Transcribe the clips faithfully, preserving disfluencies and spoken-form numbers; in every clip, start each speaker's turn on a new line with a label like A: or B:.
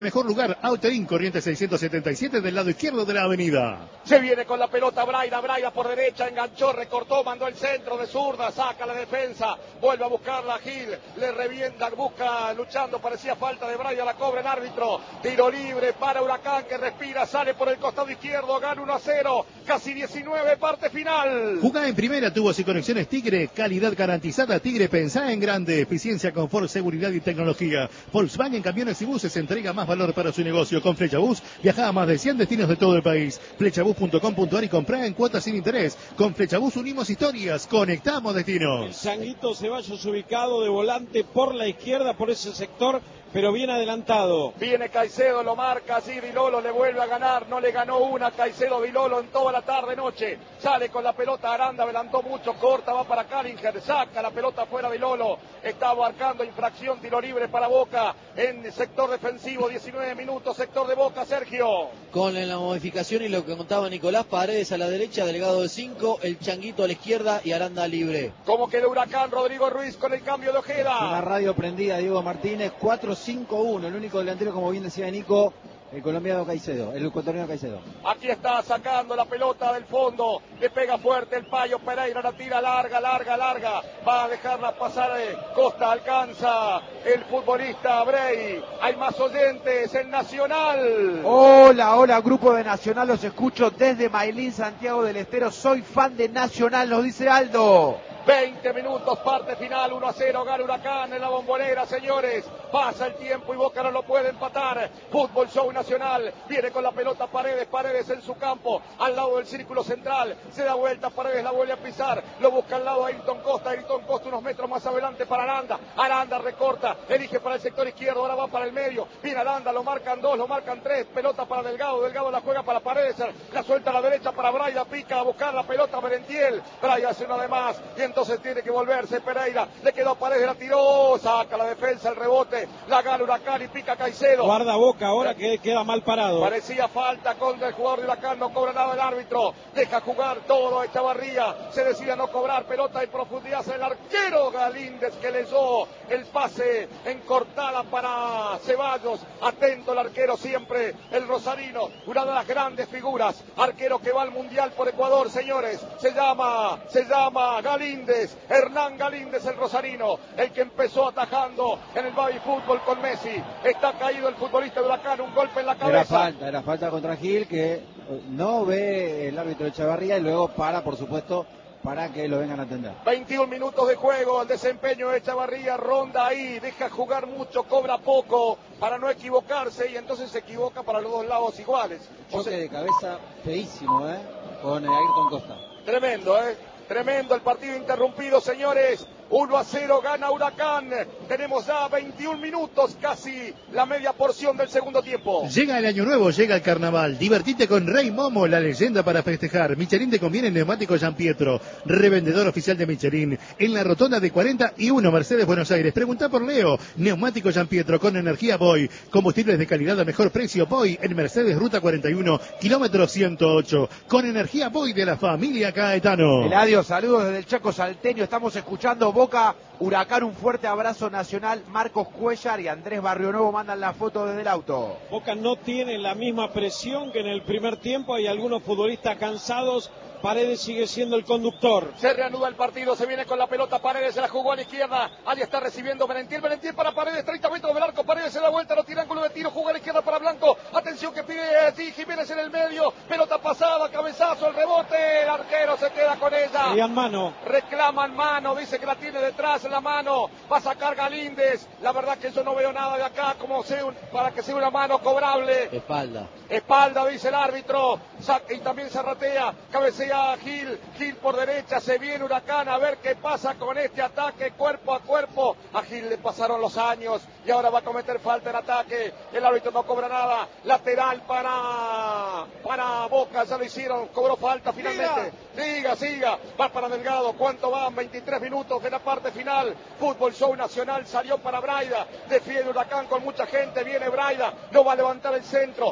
A: Mejor lugar, Outerín, Corrientes seiscientos setenta y siete del lado izquierdo de la avenida.
B: Se viene con la pelota Braida, Braida por derecha, enganchó, recortó, mandó el centro de zurda, saca la defensa, vuelve a buscarla Gil, le revienta, busca, luchando, parecía falta de Braida, la cobra el árbitro, tiro libre para Huracán que respira, sale por el costado izquierdo, gana uno a cero, casi diecinueve, parte final.
A: Jugá en primera, tubos y conexiones Tigre, calidad garantizada, Tigre, pensá en grande, eficiencia, confort, seguridad y tecnología. Volkswagen Camiones y Buses entrega más valor para su negocio. Con Flechabús viaja a más de cien destinos de todo el país. Flechabús punto com punto ar y comprá en cuotas sin interés. Con Flechabús unimos historias, conectamos destinos.
C: El Changuito Ceballos ubicado de volante por la izquierda, por ese sector, pero bien adelantado.
B: Viene Caicedo, lo marca, así Vilolo le vuelve a ganar, no le ganó una Caicedo Vilolo en toda la tarde noche. Sale con la pelota Aranda, adelantó mucho, corta, va para Callinger, saca la pelota fuera Vilolo, está abarcando infracción, tiro libre para Boca en sector defensivo, diecinueve minutos, sector de Boca, Sergio.
D: Con la modificación y lo que contaba Nicolás, Paredes a la derecha, Delgado de cinco, el Changuito a la izquierda y Aranda libre.
B: ¿Cómo queda Huracán? Rodrigo Ruiz con el cambio de Ojeda.
E: Una radio prendida, Diego Martínez, cuatro cinco uno, el único delantero, como bien decía Nico, el colombiano Caicedo, el ecuatoriano Caicedo.
B: Aquí está sacando la pelota del fondo, le pega fuerte el Payo Pereira, la tira larga, larga, larga, va a dejarla pasar, eh, Costa alcanza el futbolista Brey, hay más oyentes, el Nacional.
E: Hola, hola, grupo de Nacional, los escucho desde Mailín, Santiago del Estero, soy fan de Nacional, nos dice Aldo.
B: veinte minutos, parte final, uno a cero, gana Huracán en la Bombonera, señores. Pasa el tiempo y Boca no lo puede empatar. Fútbol Show Nacional, viene con la pelota Paredes, Paredes en su campo, al lado del círculo central. Se da vuelta, Paredes la vuelve a pisar, lo busca al lado Ayrton Costa, Ayrton Costa unos metros más adelante para Aranda. Aranda recorta, elige para el sector izquierdo, ahora va para el medio. Viene Aranda, lo marcan dos, lo marcan tres, pelota para Delgado, Delgado la juega para Paredes, la suelta a la derecha para Braida, pica a buscar la pelota Merentiel. Braida hace una de más y entonces tiene que volverse Pereira, le quedó Paredes, la tiró, saca la defensa, el rebote, la gana Huracán y pica Caicedo.
C: Guarda Boca ahora que queda mal parado.
B: Parecía falta contra el jugador de Huracán, no cobra nada el árbitro, deja jugar todo Echavarría, se decide a no cobrar, pelota en profundidad, el arquero Galíndez que leyó el pase en cortada para Ceballos, atento el arquero siempre, el rosarino, una de las grandes figuras, arquero que va al Mundial por Ecuador, señores, se llama, se llama Galíndez, Hernán Galíndez el rosarino, el que empezó atajando en el baby fútbol con Messi. Está caído el futbolista de Huracán, un golpe en la cabeza.
E: Era falta, era falta contra Gil, que no ve el árbitro de Echavarría y luego para, por supuesto, para que lo vengan a atender.
B: veintiún minutos de juego, el desempeño de Echavarría, ronda ahí, deja jugar mucho, cobra poco para no equivocarse y entonces se equivoca para los dos lados iguales.
E: Choque de cabeza feísimo, ¿eh? Con Ayrton Costa.
B: Tremendo, ¿eh? Tremendo el partido interrumpido, señores. uno a cero gana Huracán. Tenemos ya veintiún minutos, casi la media porción del segundo tiempo.
A: Llega el año nuevo, llega el carnaval. Divertite con Rey Momo, la leyenda para festejar. Michelin te conviene neumático Gian Pietro, revendedor oficial de Michelin. En la rotonda de cuarenta y uno Mercedes Buenos Aires. Pregunta por Leo. Neumático Gian Pietro con energía Boy. Combustibles de calidad a mejor precio Boy en Mercedes Ruta cuarenta y uno, kilómetro ciento ocho. Con energía Boy de la familia Caetano.
E: Eladio, saludos desde el Chaco Salteño. Estamos escuchando Boca, Huracán, un fuerte abrazo nacional. Marcos Cuellar y Andrés Barrionuevo mandan la foto desde el auto.
C: Boca no tiene la misma presión que en el primer tiempo, hay algunos futbolistas cansados. Paredes sigue siendo el conductor.
B: Se reanuda el partido, se viene con la pelota Paredes, se la jugó a la izquierda, ahí está recibiendo Merentiel, Merentiel para Paredes, treinta metros del arco, Paredes se da vuelta, no tira ángulo de tiro, juega a la izquierda para Blanco, atención que pide allí Jiménez en el medio, pelota pasada, cabezazo, el rebote, el arquero se queda con ella.
C: Querían mano.
B: Reclaman mano, dice que la tiene detrás en la mano, va a sacar Galíndez, la verdad que yo no veo nada de acá, como sea un, para que sea una mano cobrable.
D: Espalda.
B: Espalda, dice el árbitro, saca y también se ratea, cabecea Gil, Gil por derecha, se viene Huracán, a ver qué pasa con este ataque cuerpo a cuerpo. A Gil le pasaron los años y ahora va a cometer falta en ataque, el árbitro no cobra nada, lateral para, para Boca, ya lo hicieron, cobró falta finalmente. Siga, siga, va para Delgado, ¿cuánto van? veintitrés minutos de la parte final, Fútbol Show Nacional, salió para Braida, defiende Huracán con mucha gente, viene Braida, no va a levantar el centro, porque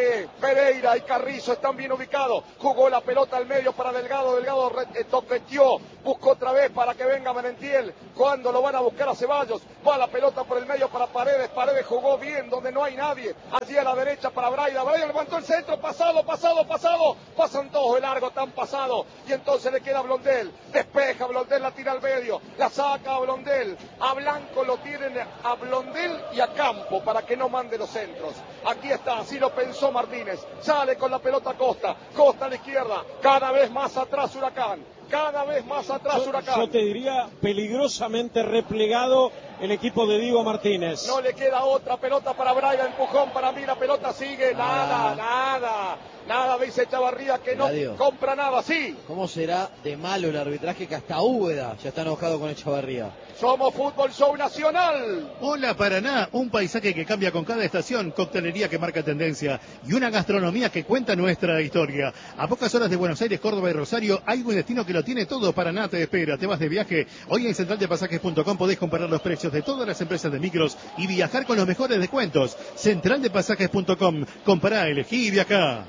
B: que Pereira y Carrizo están bien ubicados. Jugó la pelota al medio para Delgado. Delgado eh, toqueteó, buscó otra vez para que venga Merentiel. Cuando lo van a buscar a Ceballos, va la pelota por el medio para Paredes. Paredes jugó bien donde no hay nadie. Allí a la derecha para Braida. Braida levantó el centro, pasado, pasado, pasado. Pasan todos de largo, tan pasado. Y entonces le queda a Blondel. Despeja Blondel, la tira al medio. La saca a Blondel. A Blanco lo tienen a Blondel y a Campo para que no mande los centros. Aquí está, así lo pensó Martínez. Sale con la pelota Costa. Costa a la izquierda. Cada vez más atrás Huracán. Cada vez más atrás
C: yo,
B: Huracán.
C: Yo te diría peligrosamente replegado el equipo de Diego Martínez.
B: No le queda otra pelota para Braida, empujón para mí, la pelota sigue, nada, nada, nada, nada dice Chavarría que no
D: Eladio.
B: compra nada, sí.
D: ¿Cómo será de malo el arbitraje que hasta Úbeda ya está enojado con Echavarría?
B: Somos Fútbol Show Nacional.
A: Hola Paraná, un paisaje que cambia con cada estación, coctelería que marca tendencia y una gastronomía que cuenta nuestra historia. A pocas horas de Buenos Aires, Córdoba y Rosario hay un destino que lo tiene todo. Paraná te espera, te vas de viaje. Hoy en central de pasajes punto com podés comparar los precios de todas las empresas de micros y viajar con los mejores descuentos. central de pasajes punto com, compará, elegí y viajá.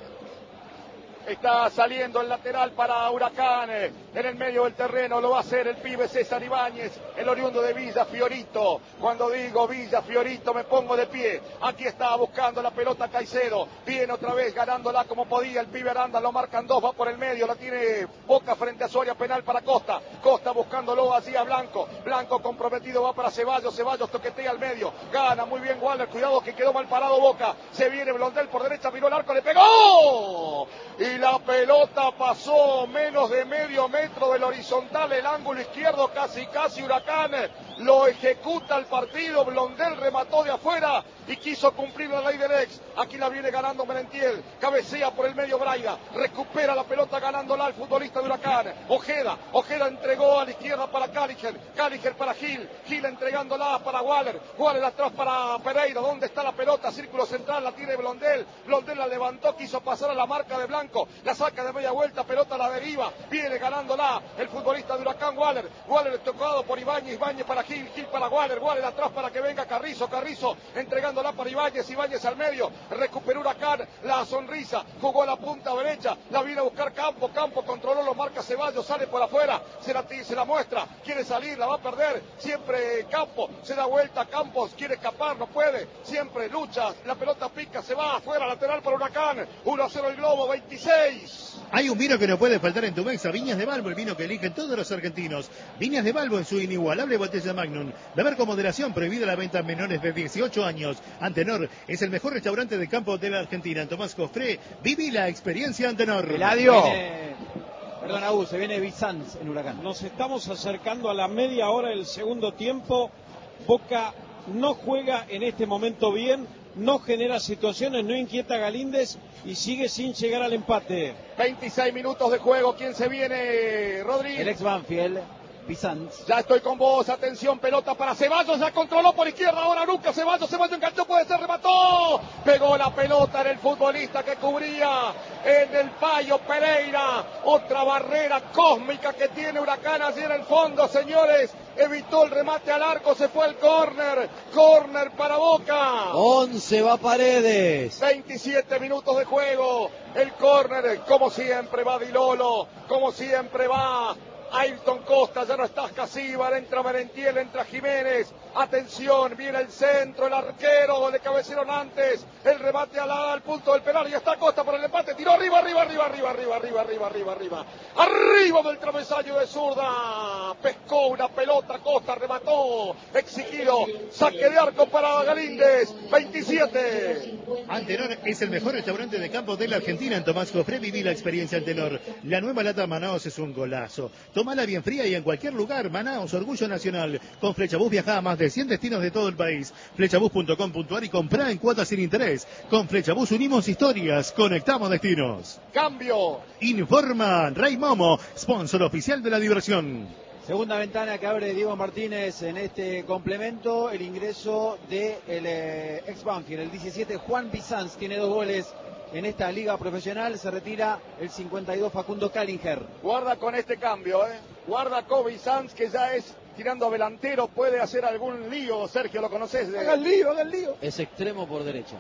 B: Está saliendo el lateral para Huracán, eh, en el medio del terreno, lo va a hacer el pibe César Ibáñez, el oriundo de Villa Fiorito. Cuando digo Villa Fiorito me pongo de pie. Aquí está buscando la pelota Caicedo, viene otra vez ganándola como podía el pibe Aranda, lo marcan dos, va por el medio, la tiene Boca frente a Soria, penal para Costa. Costa buscándolo así a Blanco, Blanco comprometido, va para Ceballos, Ceballos toquetea al medio, gana muy bien Waller, cuidado que quedó mal parado Boca, se viene Blondel por derecha, miró el arco, le pegó. Y la pelota pasó menos de medio metro del horizontal, el ángulo izquierdo, casi casi Huracán lo ejecuta el partido. Blondel remató de afuera y quiso cumplir la ley del ex. Aquí la viene ganando Merentiel, cabecea por el medio Braida, recupera la pelota ganándola al futbolista de Huracán. Ojeda, Ojeda entregó a la izquierda para Cáliger, Cáliger para Gil, Gil entregándola para Waller, Waller atrás para Pereira. ¿Dónde está la pelota? Círculo central, la tiene Blondel, Blondel la levantó, quiso pasar a la marca de Blanco, la saca de media vuelta, pelota a la deriva, viene ganándola el futbolista de Huracán, Waller, Waller tocado por Ibáñez, Ibáñez para Gil, Gil para Waller, Waller atrás para que venga Carrizo, Carrizo entregándola para Ibáñez, Ibáñez al medio, recuperó Huracán, la sonrisa, jugó a la punta derecha, la viene a buscar Campo, Campo controló, lo marca Ceballos, sale por afuera, se la, se la muestra, quiere salir, la va a perder, siempre Campo, se da vuelta, Campos quiere escapar, no puede, siempre lucha, la pelota pica, se va afuera, lateral para Huracán, uno a cero el Globo, veintiséis.
A: Hay un vino que no puede faltar en tu mesa, Viñas de Balbo, el vino que eligen todos los argentinos. Viñas de Balbo en su inigualable botella Magnum. Beber con moderación, prohibida la venta a menores de dieciocho años. Antenor es el mejor restaurante de campo de la Argentina. En Tomás Cofré, viví la experiencia Antenor.
E: Eladio.
F: Viene, perdón, Agus, se viene Bizanz en Huracán.
C: Nos estamos acercando a la media hora del segundo tiempo. Boca no juega en este momento bien, no genera situaciones, no inquieta a Galíndez y sigue sin llegar al empate.
B: veintiséis minutos de juego, ¿quién se viene, Rodríguez?
F: El ex Banfield, Bizanz.
B: Ya estoy con vos, atención, pelota para Ceballos, ya controló por izquierda, ahora nunca Ceballos, Ceballos enganchó, puede ser, remató, pegó la pelota en el futbolista que cubría, en el Payo Pereira, otra barrera cósmica que tiene Huracán allí en el fondo, señores, evitó el remate al arco, se fue el córner, córner para Boca.
D: once va Paredes.
B: veintisiete minutos de juego, el córner, como siempre va Di Lolo, como siempre va Ailton Costa, ya no está Casíbar, entra Merentiel, entra Jiménez, atención, viene el centro, el arquero, le cabecearon antes, el remate al, al punto del penal, y está Costa por el empate, tiró arriba, arriba, arriba, arriba, arriba, arriba, arriba, arriba, arriba, arriba del travesaño de zurda, pescó una pelota, Costa remató, exigido, saque de arco para Galíndez, veintisiete.
A: Antenor es el mejor restaurante de campo de la Argentina. En Tomás Cofré viví la experiencia Antenor. La nueva lata Manaos es un golazo. Tómala bien fría y en cualquier lugar. Manaos, orgullo nacional. Con Flechabús viaja a más de cien destinos de todo el país. Flechabús punto com punto ar y comprá en cuotas sin interés. Con Flechabús unimos historias, conectamos destinos.
B: Cambio.
A: Informa Rey Momo, sponsor oficial de la diversión.
F: Segunda ventana que abre Diego Martínez en este complemento, el ingreso del de eh, ex Banfield, el diecisiete, Juan Bizanz, tiene dos goles en esta liga profesional, se retira el cincuenta y dos Facundo Cálinger.
B: Guarda con este cambio, ¿eh? Guarda Kobe Sanz, que ya es tirando a delantero, puede hacer algún lío. Sergio, ¿lo conoces? De...
F: Haga el lío, haga el lío.
D: Es extremo por derecha.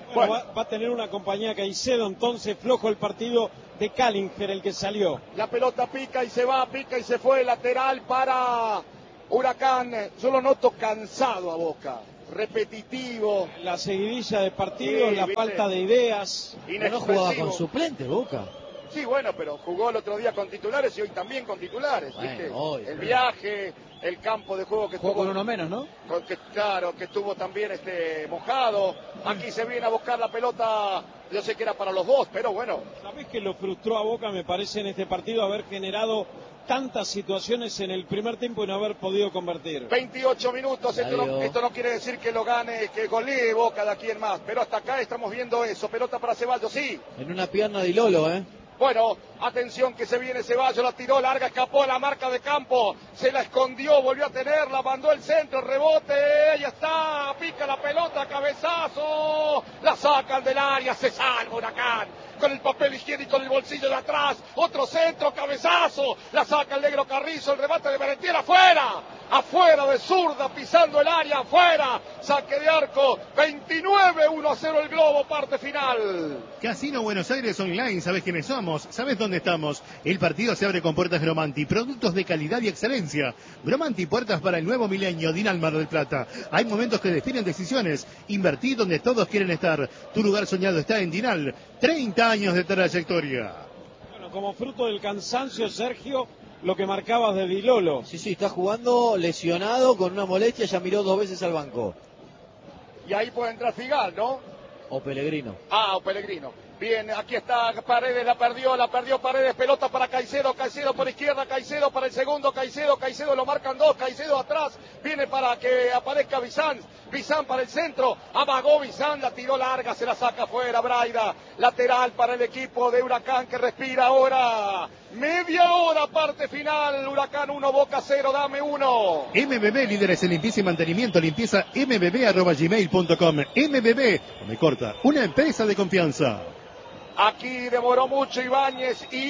C: Bueno, va, va a tener una compañía Caicedo, entonces flojo el partido de Callinger, el que salió.
B: La pelota pica y se va, pica y se fue, lateral para Huracán. Yo lo noto cansado a Boca, repetitivo.
C: La seguidilla de partidos,
B: Sí,
C: la
B: ¿viste?
C: falta de ideas.
D: No jugaba con suplente, Boca.
B: Sí, bueno, pero jugó el otro día con titulares y hoy también con titulares.
D: Bueno,
B: ¿viste?
D: hoy,
B: el
D: pero...
B: viaje, el campo de juego que
F: Jugó
B: estuvo
F: con uno menos, ¿no?
B: con que, claro, que estuvo también este mojado. Aquí se viene a buscar la pelota, yo sé que era para los dos, pero bueno.
C: ¿Sabés que lo frustró a Boca, me parece, en este partido haber generado tantas situaciones en el primer tiempo y no haber podido convertir?
B: veintiocho minutos, esto no, esto no quiere decir que lo gane, que golee Boca de aquí en más, pero hasta acá estamos viendo eso. Pelota para Ceballos, sí.
D: En una pierna de Lolo, ¿eh?
B: Bueno, atención que se viene Ceballos, la tiró larga, escapó a la marca de campo, se la escondió, volvió a tenerla, mandó el centro, rebote, ahí está, pica la pelota, cabezazo, la sacan del área, se salva Huracán, con el papel higiénico en el bolsillo de atrás, otro centro, cabezazo, la saca el negro Carrizo, el remate de Merentiel afuera, afuera de zurda, pisando el área, afuera, saque de arco, veintinueve, uno a cero el Globo, parte final.
A: Casino Buenos Aires Online, ¿sabes quiénes somos? ¿Sabes dónde estamos? El partido se abre con puertas Gromanti, productos de calidad y excelencia. Gromanti, puertas para el nuevo milenio, Dinal Mar del Plata. Hay momentos que definen decisiones. Invertí donde todos quieren estar. Tu lugar soñado está en Dinal. treinta años de trayectoria.
C: Bueno, como fruto del cansancio, Sergio, lo que marcabas de Di Lolo.
D: Sí, sí, está jugando lesionado con una molestia, ya miró dos veces al banco.
B: Y ahí puede entrar Figal, ¿no?
D: O Pellegrino.
B: Ah, o Pellegrino. Bien, aquí está Paredes, la perdió, la perdió Paredes, pelota para Caicedo, Caicedo por izquierda, Caicedo para el segundo, Caicedo, Caicedo lo marcan dos, Caicedo atrás, viene para que aparezca Bizán, Bizán para el centro, amagó Bizán, la tiró larga, se la saca afuera, Braida, lateral para el equipo de Huracán que respira ahora, media hora, parte final, Huracán uno, Boca cero, dame uno.
A: M B B, líderes en limpieza y mantenimiento, limpieza m b b arroba gmail punto com. M B B, no me corta, una empresa de confianza.
B: Aquí demoró mucho Ibáñez y,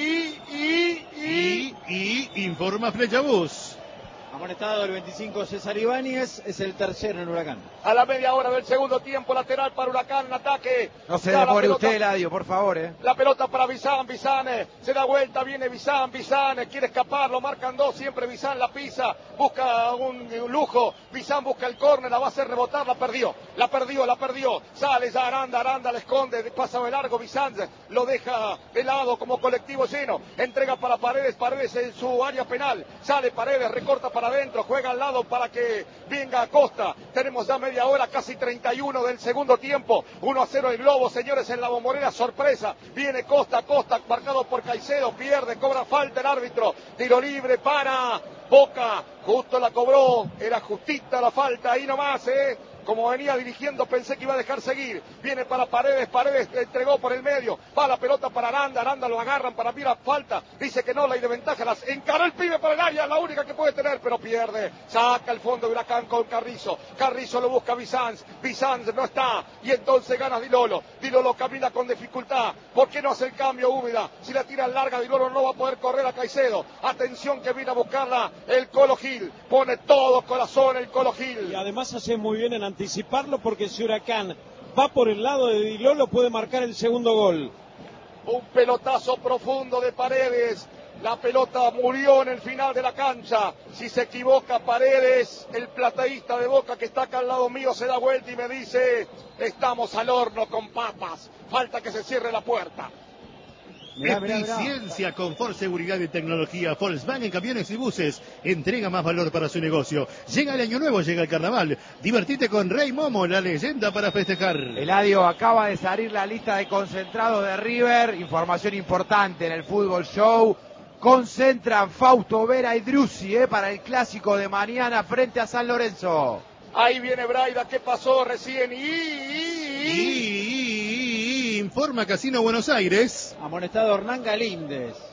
B: y, y...
A: Y, y informa Flechabús.
F: Amonestado el veinticinco César Ibáñez, es el tercero en Huracán.
B: A la media hora del segundo tiempo, lateral para Huracán, en ataque.
E: No se
B: Da la
E: demore
B: pelota.
E: usted, Eladio, por favor, eh.
B: La pelota para Bizán, Bizán, eh, se da vuelta, viene Bizán, Bizán, eh, quiere escapar, lo marcan dos, siempre Bizán la pisa, busca un, un lujo, Bizán busca el córner, la va a hacer rebotar, la perdió, la perdió, la perdió, sale ya Aranda, Aranda la esconde, pasa de largo, Bizán lo deja de lado como colectivo lleno, entrega para Paredes, Paredes en su área penal, sale Paredes, recorta para adentro, juega al lado para que venga Acosta, tenemos ya media hora, casi treinta y uno del segundo tiempo, uno a cero el Globo, señores, en la Bombonera, sorpresa, viene Costa, Costa, marcado por Caicedo, pierde, cobra falta el árbitro, tiro libre para Boca, justo la cobró, era justita la falta, ahí nomás, eh, como venía dirigiendo pensé que iba a dejar seguir, viene para Paredes, Paredes entregó por el medio, va la pelota para Aranda, Aranda lo agarran para mí la falta, dice que no, la hay de ventaja, las encaró el pibe para el área, la única que puede tener, pero pierde, saca el fondo de Huracán con Carrizo, Carrizo lo busca Bizanz, Bizanz no está, y entonces gana Di Lolo, Di Lolo camina con dificultad, ¿por qué no hace el cambio Úbeda? Si la tira larga Di Lolo no va a poder correr a Caicedo, atención que viene a buscarla el Colo Gil, pone todo corazón el Colo Gil.
C: Y además hace muy bien en anticiparlo porque si Huracán va por el lado de Di Lolo puede marcar el segundo gol.
B: Un pelotazo profundo de Paredes. La pelota murió en el final de la cancha. Si se equivoca Paredes, el plateísta de Boca que está acá al lado mío se da vuelta y me dice: estamos al horno con papas. Falta que se cierre la puerta.
F: Mirá, mirá, mirá.
A: Eficiencia, confort, seguridad y tecnología. Volkswagen Camiones y Buses entrega más valor para su negocio. Llega el año nuevo, llega el carnaval. Divertite con Rey Momo, la leyenda para festejar.
E: Eladio, acaba de salir la lista de concentrados de River. Información importante en el Fútbol Show. Concentran Fausto Vera y Driussi eh, para el clásico de mañana frente a San Lorenzo.
B: Ahí viene Braida, ¿qué pasó recién? Y, y, y.
A: Y informa Casino Buenos Aires.
F: Amonestado Hernán Galíndez.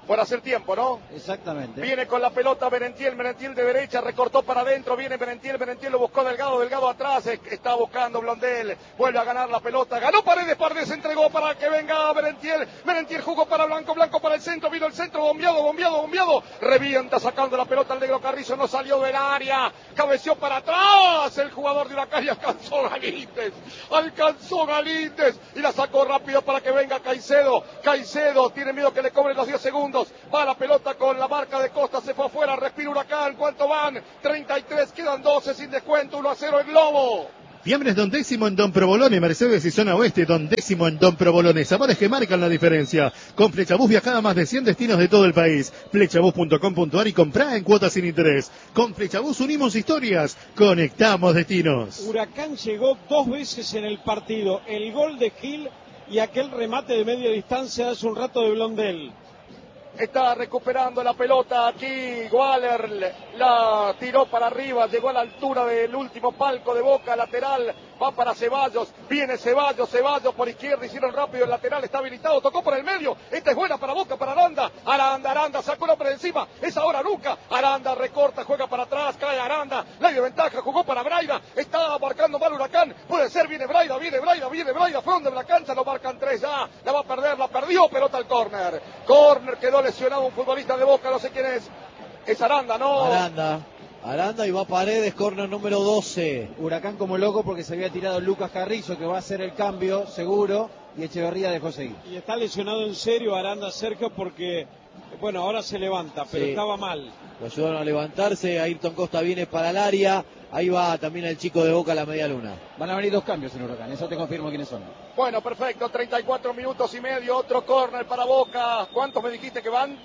B: por hacer tiempo, ¿no?
F: Exactamente.
B: Viene con la pelota Merentiel, Merentiel de derecha, recortó para adentro, viene Merentiel, Merentiel lo buscó Delgado, Delgado atrás, está buscando Blondel, vuelve a ganar la pelota, ganó Paredes, Paredes entregó para que venga Merentiel, Merentiel jugó para Blanco, Blanco para el centro, vino el centro, bombeado, bombeado, bombeado, revienta sacando la pelota al negro Carrizo, no salió del área, cabeció para atrás, el jugador de Huracán y alcanzó Galíndez, alcanzó Galíndez y la sacó rápido para que venga Caicedo, Caicedo tiene miedo que le cobren los diez segundos. Va la pelota con la marca de Costa, se fue afuera, respira Huracán, ¿cuánto van? treinta y tres, quedan doce sin descuento, uno a cero el Globo.
A: Fiambres Don Décimo en Don Provolone, Mercedes y Zona Oeste, Don Décimo en Don Provolone. Sabores que marcan la diferencia. Con Flechabús viajada a más de cien destinos de todo el país. Flechabús punto com punto ar y comprá en cuotas sin interés. Con Flechabús unimos historias, conectamos destinos.
C: Huracán llegó dos veces en el partido. El gol de Gil y aquel remate de media distancia hace un rato de Blondel.
B: Está recuperando la pelota aquí, Waller la tiró para arriba, llegó a la altura del último palco de Boca, lateral, va para Ceballos, viene Ceballos, Ceballos por izquierda, hicieron rápido, el lateral está habilitado, tocó por el medio, esta es buena para Boca, para Aranda, Aranda, Aranda, sacó el hombre de encima, es ahora nunca, Aranda recorta, juega para atrás, cae Aranda, la dio ventaja, jugó para Braida, está marcando mal Huracán, puede ser, viene Braida, viene Braida, viene Braida, fondo de la cancha, lo marcan tres ya, la va a perder, la perdió, pelota al córner, córner, quedó lesionado un futbolista de Boca, no sé quién es, es Aranda, ¿no?
D: Aranda, Aranda y va Paredes, córner número doce.
F: Huracán como loco porque se había tirado Lucas Carrizo, que va a hacer el cambio seguro, y Echeverría dejó seguir.
C: Y está lesionado en serio Aranda, Sergio, porque, bueno, ahora se levanta, pero
D: sí,
C: estaba mal.
D: Lo ayudaron a levantarse, Ayrton Costa viene para el área, ahí va también el chico de Boca a la media luna.
F: Van a venir dos cambios en Huracán, eso te confirmo quiénes son.
B: Bueno, perfecto, treinta y cuatro minutos y medio, otro córner para Boca. ¿Cuántos me dijiste que van?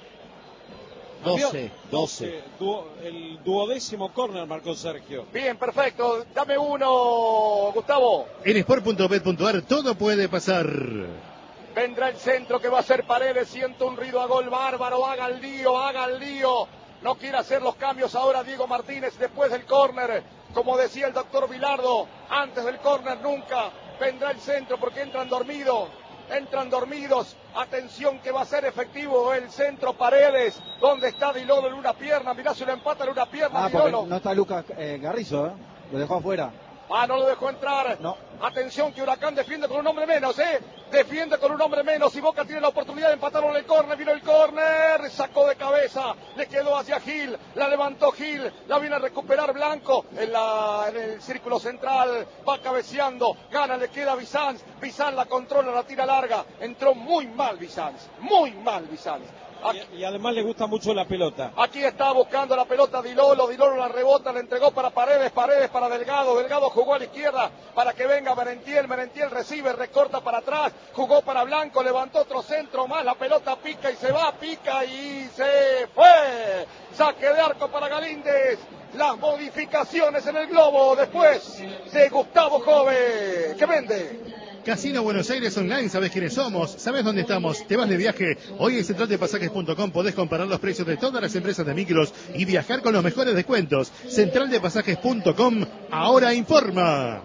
D: doce, doce.
C: Duo, el duodécimo córner marcó Sergio.
B: Bien, perfecto. Dame uno, Gustavo.
A: En sport punto bet punto ar todo puede pasar.
B: Vendrá el centro que va a ser Paredes, siento un ruido a gol bárbaro, haga el lío, haga el lío. No quiere hacer los cambios ahora Diego Martínez después del córner. Como decía el doctor Vilardo, antes del córner nunca. Vendrá el centro porque entran dormidos. Entran dormidos, atención que va a ser efectivo el centro Paredes, donde está Dilolo en una pierna, mirá si lo empata en una pierna,
F: Ah,
B: Dilolo.
F: porque no está Lucas eh, Garrizo, ¿eh? Lo dejó afuera.
B: Ah, no lo dejó entrar.
F: No.
B: Atención que Huracán defiende con un hombre menos, ¿eh? Defiende con un hombre menos y Boca tiene la oportunidad de empatarlo en el córner. Vino el córner, sacó de cabeza, le quedó hacia Gil, la levantó Gil, la viene a recuperar Blanco en, la, en el círculo central, va cabeceando, gana, le queda Bizanz, Bizanz la controla, la tira larga. Entró muy mal Bizanz, muy mal Bizanz.
C: Y, y además le gusta mucho la pelota.
B: Aquí está buscando la pelota Dilolo, Dilolo la rebota, le entregó para Paredes, Paredes para Delgado, Delgado jugó a la izquierda para que venga Merentiel, Merentiel recibe, recorta para atrás, jugó para Blanco, levantó otro centro más, la pelota pica y se va, pica y se fue. Saque de arco para Galíndez, las modificaciones en el globo después de Gustavo Jove, que vende.
A: Casino Buenos Aires Online, sabes quiénes somos, sabes dónde estamos, te vas de viaje. Hoy en central de pasajes punto com podés comparar los precios de todas las empresas de micros y viajar con los mejores descuentos. central de pasajes punto com ahora informa.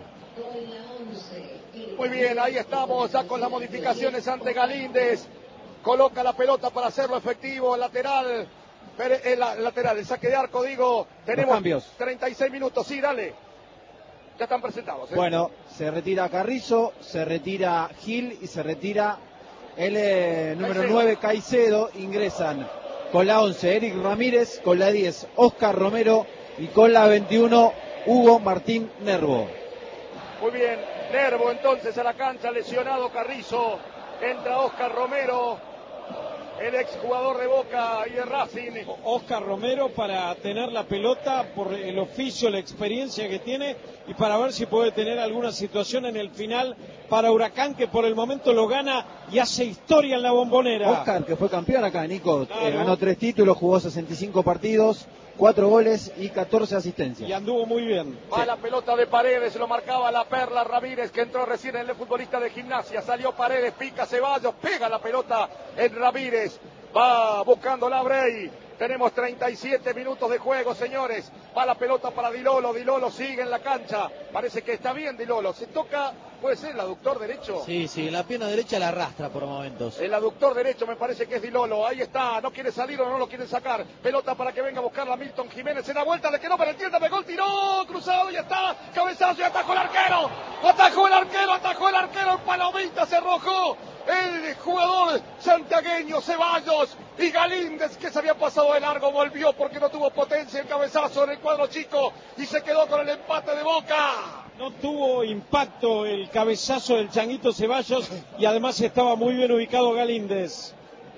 B: Muy bien, ahí estamos ya con las modificaciones ante Galíndez. Coloca la pelota para hacerlo efectivo, lateral, el lateral, el saque de arco, digo. Tenemos
F: cambios.
B: treinta y seis minutos, sí, dale. Ya están presentados. ¿eh?
F: Bueno, se retira Carrizo, se retira Gil y se retira el eh, número
B: Caicedo.
F: nueve Caicedo. Ingresan con la once Eric Ramírez, con la diez Oscar Romero y con la veintiuno Hugo Martín Nervo.
B: Muy bien, Nervo entonces a la cancha, lesionado Carrizo. Entra Oscar Romero, el exjugador de Boca y de Racing.
C: Oscar Romero para tener la pelota por el oficio, la experiencia que tiene y para ver si puede tener alguna situación en el final para Huracán, que por el momento lo gana y hace historia en la Bombonera.
F: Oscar, que fue campeón acá, Nico,
C: Claro.
F: eh, ganó tres títulos, jugó sesenta y cinco partidos, cuatro goles y catorce asistencias.
C: Y anduvo muy bien.
B: Va
F: Sí.
B: la pelota de Paredes, lo marcaba la Perla Ramírez, que entró recién en el futbolista de Gimnasia. Salió Paredes, pica Ceballos, pega la pelota en Ramírez. Va buscando la Brey. Tenemos treinta y siete minutos de juego, señores. Va la pelota para Di Lolo. Di Lolo sigue en la cancha. Parece que está bien Di Lolo. Se toca, puede ser el aductor derecho.
D: Sí, sí, la pierna derecha la arrastra por momentos.
B: El aductor derecho me parece que es Di Lolo. Ahí está, no quiere salir o no lo quieren sacar. Pelota para que venga a buscarla a Milton Jiménez. Se da vuelta, le quedó para el tienda, pegó el tiró, cruzado, y está. Cabezazo y atajó el arquero. Atajó el arquero, atajó el arquero. El palomita se arrojó. El jugador santiagueño Ceballos, y Galíndez, que se había pasado de largo, volvió porque no tuvo potencia el cabezazo en el cuadro chico y se quedó con el empate de Boca.
C: No tuvo impacto el cabezazo del Changuito Ceballos y además estaba muy bien ubicado Galíndez.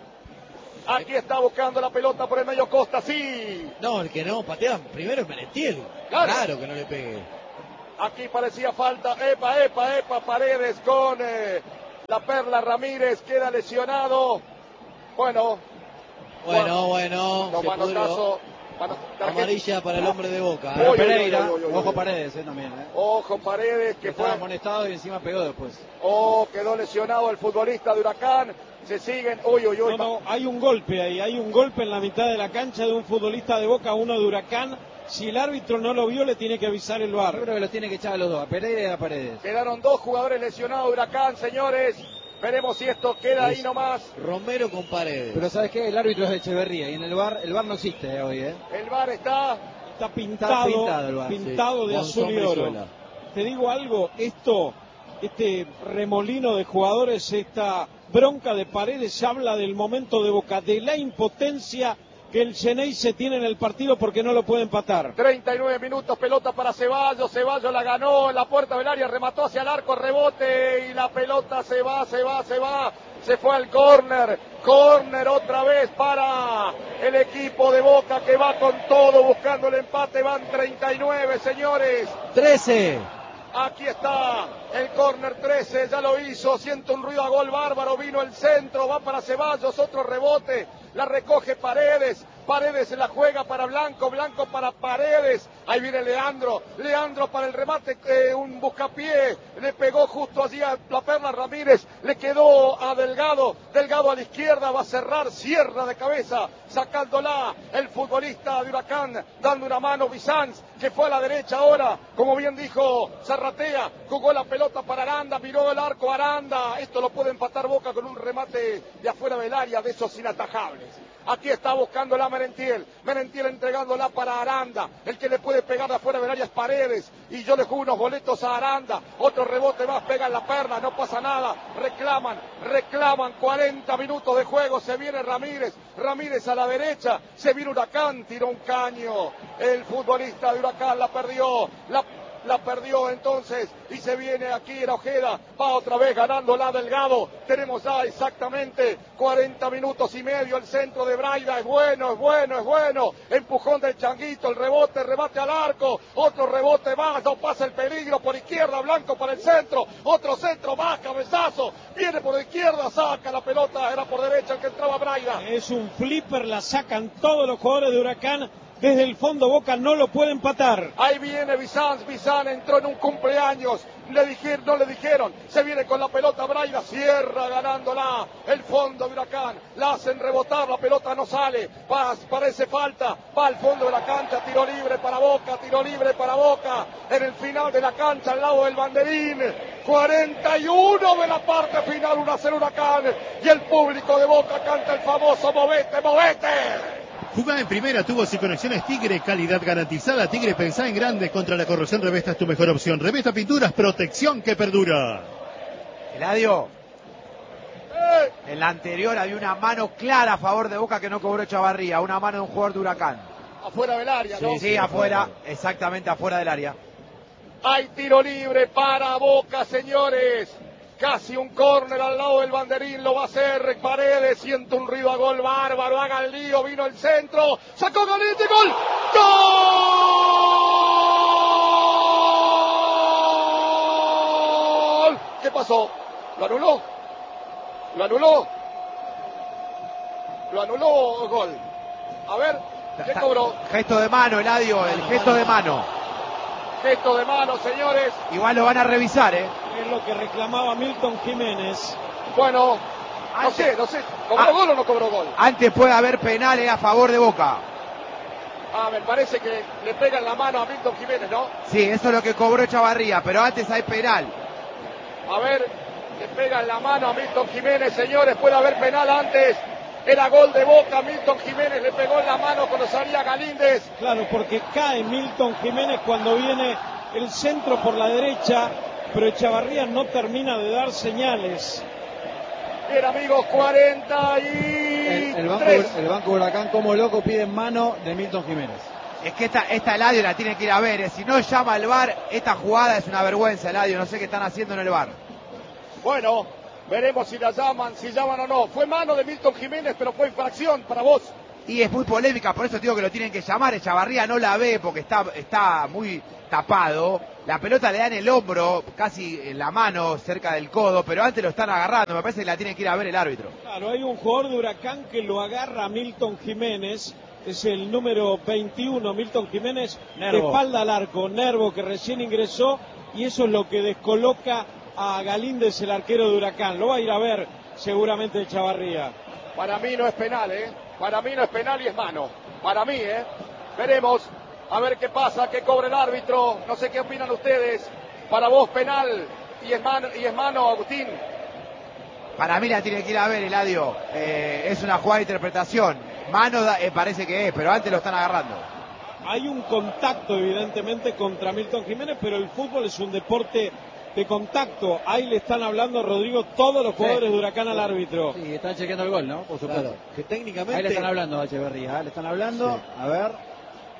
B: Aquí está buscando la pelota por el medio Costa, sí.
D: No, el que no patea primero es Merentiel.
B: Claro.
D: Claro que no le pegue.
B: Aquí parecía falta. Epa, epa, epa, Paredes con eh, la Perla Ramírez, queda lesionado. Bueno.
D: Bueno, bueno.
B: Los manotazos. Mano,
D: amarilla para el hombre de Boca.
F: Para Pereira, ojo Paredes eh, también. Eh.
B: Ojo Paredes, que
F: estaba
B: fue
F: amonestado y encima pegó después.
B: Oh, quedó lesionado el futbolista de Huracán. Se siguen, uy, uy, uy.
C: No, no, hay un golpe ahí, hay un golpe en la mitad de la cancha de un futbolista de Boca, uno de Huracán. Si el árbitro no lo vio, le tiene que avisar el V A R.
F: Yo creo que lo tiene que echar a los dos, a Pereira y a Paredes.
B: Quedaron dos jugadores lesionados de Huracán, señores. Veremos si esto queda es ahí nomás.
D: Romero con Paredes.
F: Pero ¿sabes qué? El árbitro es de Echeverría y en el V A R, el V A R no existe hoy, ¿eh?
B: El V A R está...
C: Está pintado, está pintado, el V A R. pintado sí, de azul y oro. Te digo algo, esto, este remolino de jugadores, esta bronca de Paredes habla del momento de Boca, de la impotencia que el Xeneize tiene en el partido porque no lo puede empatar.
B: treinta y nueve minutos, pelota para Ceballos, Ceballos la ganó en la puerta del área, remató hacia el arco, rebote y la pelota se va, se va, se va, se fue al córner, córner otra vez para el equipo de Boca que va con todo buscando el empate, van treinta y nueve, señores.
D: trece.
B: Aquí está el córner trece, ya lo hizo, siente un ruido a gol bárbaro, vino el centro, va para Ceballos, otro rebote, la recoge Paredes, Paredes se la juega para Blanco, Blanco para Paredes, ahí viene Leandro, Leandro para el remate, eh, un buscapié, le pegó justo allí a la Perla Ramírez, le quedó a Delgado, Delgado a la izquierda, va a cerrar, cierra de cabeza, sacándola el futbolista de Huracán, dando una mano Bizanz, que fue a la derecha ahora, como bien dijo Zarratea, jugó la pelota para Aranda, miró el arco Aranda, esto lo puede empatar Boca con un remate de afuera del área, de esos inatajables. Aquí está buscándola Merentiel, Merentiel entregándola para Aranda, el que le puede pegar de afuera del área es Paredes, y yo le juego unos boletos a Aranda, otro rebote más, pega en la perna, no pasa nada, reclaman, reclaman, cuarenta minutos de juego, se viene Ramírez, Ramírez a la derecha, se viene Huracán, tiró un caño, el futbolista de Huracán la perdió, la La perdió entonces y se viene aquí en Ojeda, va otra vez ganando la Delgado, tenemos ya exactamente cuarenta minutos y medio, el centro de Braida es bueno, es bueno, es bueno, empujón del Changuito, el rebote, rebate al arco, otro rebote más, no pasa el peligro por izquierda, Blanco para el centro, otro centro más, cabezazo, viene por izquierda, saca la pelota, era por derecha el que entraba Braida.
C: Es un flipper, la sacan todos los jugadores de Huracán. Desde el fondo Boca no lo puede empatar.
B: Ahí viene Bizanz, Bizanz entró en un cumpleaños, le dijeron, no le dijeron, se viene con la pelota Braida, cierra ganándola, el fondo de Huracán, la hacen rebotar, la pelota no sale, va, parece falta, va al fondo de la cancha, tiro libre para Boca, tiro libre para Boca, en el final de la cancha, al lado del banderín, cuarenta y uno de la parte final, uno a cero Huracán, y el público de Boca canta el famoso movete, movete.
A: Jugá en primera, tubos y conexiones Tigre, calidad garantizada. Tigre, pensá en grande, contra la corrosión Revesta es tu mejor opción. Revesta Pinturas, protección que perdura.
E: Eladio, eh. en la anterior había una mano clara a favor de Boca que no cobró Chavarría, una mano de un jugador de Huracán.
B: Afuera del área, ¿no?
E: Sí, sí, afuera, exactamente afuera del área.
B: Hay tiro libre para Boca, señores. Casi un córner al lado del banderín, lo va a hacer Paredes, siente un ruido a gol bárbaro, haga el lío, vino el centro, sacó Galíndez, gol, ¡gol! ¿Qué pasó? ¿Lo anuló? ¿Lo anuló? ¿Lo anuló gol? A ver, ¿qué cobró?
E: Gesto de mano, Eladio, el gesto de mano.
B: Gesto de mano, señores.
E: Igual lo van a revisar, ¿eh?
C: Es lo que reclamaba Milton Jiménez.
B: Bueno, No sé, no sé, ¿cobró
E: ah,
B: gol o no cobró gol?
E: Antes puede haber penales a favor de Boca.
B: Ah, me parece que le pegan la mano a Milton Jiménez, ¿no?
E: Sí, eso es lo que cobró Chavarría, pero antes hay penal.
B: A ver, le pegan la mano a Milton Jiménez, señores, puede haber penal antes. Era gol de Boca, Milton Jiménez le pegó en la mano cuando salía Galíndez.
C: Claro, porque cae Milton Jiménez cuando viene el centro por la derecha, pero Echavarría no termina de dar señales.
B: Bien, amigos, cuarenta y
F: El, el, banco, el Banco Huracán como loco pide en mano de Milton Jiménez.
E: Es que esta, esta Eladio la tiene que ir a ver, eh. Si no llama al V A R, esta jugada es una vergüenza, Eladio, no sé qué están haciendo en el V A R.
B: Bueno, veremos si la llaman, si llaman o no. Fue mano de Milton Jiménez, pero fue infracción para vos.
E: Y es muy polémica, por eso digo que lo tienen que llamar. Echavarría no la ve porque está, está muy tapado. La pelota le da en el hombro, casi en la mano, cerca del codo, pero antes lo están agarrando. Me parece que la tiene que ir a ver el árbitro.
C: Claro, hay un jugador de Huracán que lo agarra a Milton Jiménez. Es el número veintiuno, Milton Jiménez, de espalda al arco. Nervo, que recién ingresó, y eso es lo que descoloca a Galíndez, el arquero de Huracán. Lo va a ir a ver seguramente Echavarría.
B: Para mí no es penal, ¿eh? Para mí no es penal y es mano. Para mí, ¿eh? Veremos. A ver qué pasa, qué cobra el árbitro. No sé qué opinan ustedes. Para vos penal y es mano, y es mano, Agustín.
E: Para mí la tiene que ir a ver, Eladio. Eh, es una jugada de interpretación. Mano da, eh, parece que es, pero antes lo están agarrando.
C: Hay un contacto evidentemente contra Milton Jiménez, pero el fútbol es un deporte de contacto. Ahí le están hablando, Rodrigo, todos los jugadores
F: sí.
C: de Huracán al árbitro.
F: Sí, están chequeando el gol, ¿no? Por supuesto.
D: Claro, que técnicamente...
F: Ahí le están hablando a Echeverría, ¿eh? Le están hablando, sí. A ver...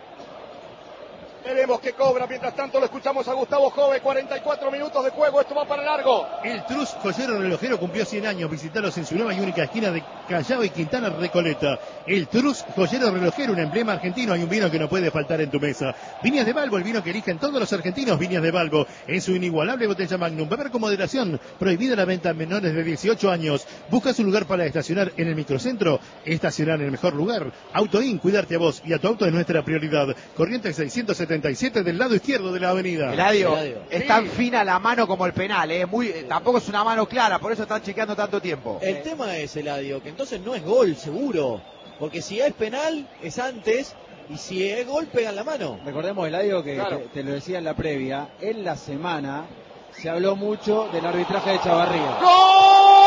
B: Veremos qué cobra. Mientras tanto lo escuchamos a Gustavo Jove. cuarenta y cuatro minutos de juego. Esto va para largo.
A: El Trus Joyero Relojero cumplió cien años. Visitalos en su nueva y única esquina de Callao y Quintana Recoleta. El Trus Joyero Relojero, un emblema argentino. Hay un vino que no puede faltar en tu mesa. Viñas de Balbo, el vino que eligen todos los argentinos. Viñas de Balbo, en su inigualable botella Magnum. Beber con moderación. Prohibida la venta a menores de dieciocho años. ¿Buscas un lugar para estacionar en el microcentro? Estacionar en el mejor lugar. Autoin, cuidarte a vos y a tu auto es nuestra prioridad. Corrientes seiscientos setenta y siete del lado izquierdo de la avenida.
E: Eladio,
D: Eladio.
E: es
B: Sí.
E: tan fina la mano como el penal, ¿eh? Muy, tampoco es una mano clara, por eso están chequeando tanto tiempo.
D: El tema es, Eladio, que entonces no es gol, seguro. Porque si es penal, es antes. Y si es gol, pegan la mano.
F: Recordemos, Eladio, que
B: Claro.
F: te, te lo decía en la previa, en la semana se habló mucho del arbitraje de Echavarría.
B: ¡Gol!